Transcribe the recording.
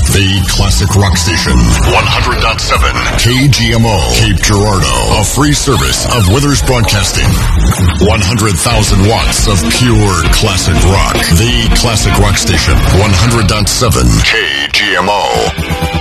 The classic rock station. 100.7 KGMO. Cape Girardeau. A free service of Withers Broadcasting. 100,000 watts of pure classic rock. The classic rock station. 100.7 KGMO.